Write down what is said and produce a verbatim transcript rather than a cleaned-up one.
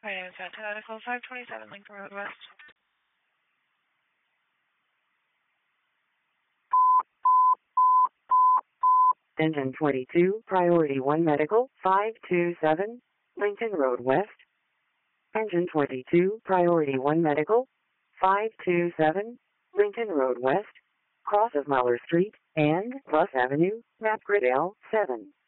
My name is Santa Medical, five twenty-seven Lincoln Road West. Engine twenty-two, Priority one Medical, five two seven, Lincoln Road West. Engine twenty-two, Priority one Medical, five two seven, Lincoln Road West, cross of Muller Street, and Plus Avenue, map grid L seven.